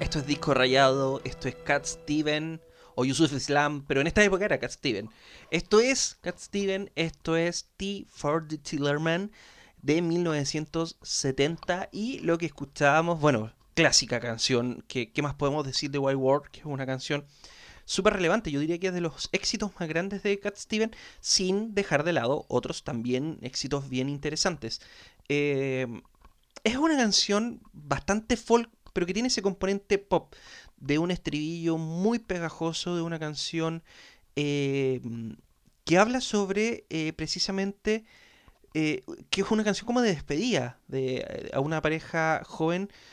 Esto es Disco Rayado, esto es Cat Steven o Yusuf Islam, pero en esta época era Cat Steven. Esto es Cat Steven, esto es T for the Tillerman de 1970 y lo que escuchábamos, bueno, clásica canción, ¿qué más podemos decir de Wild World? Que es una canción súper relevante, yo diría que es de los éxitos más grandes de Cat Steven, sin dejar de lado otros también éxitos bien interesantes. Eh, es una canción bastante folk, pero que tiene ese componente pop, de un estribillo muy pegajoso, de una canción eh, que habla sobre precisamente que es una canción como de despedida a una pareja joven